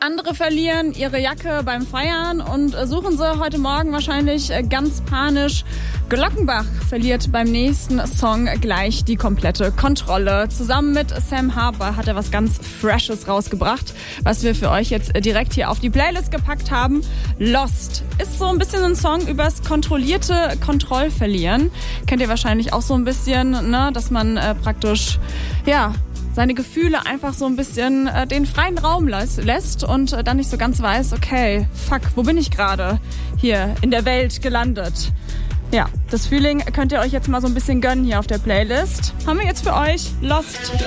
Andere verlieren ihre Jacke beim Feiern und suchen sie heute Morgen wahrscheinlich ganz panisch. Glockenbach verliert beim nächsten Song gleich die komplette Kontrolle. Zusammen mit Sam Harper hat er was ganz Freshes rausgebracht, was wir für euch jetzt direkt hier auf die Playlist gepackt haben. Lost ist so ein bisschen ein Song übers kontrollierte Kontrollverlieren. Kennt ihr wahrscheinlich auch so ein bisschen, ne? Dass man praktisch, seine Gefühle einfach so ein bisschen den freien Raum lässt und dann nicht so ganz weiß, okay, fuck, wo bin ich gerade hier in der Welt gelandet? Ja, das Feeling könnt ihr euch jetzt mal so ein bisschen gönnen hier auf der Playlist. Haben wir jetzt für euch Lost.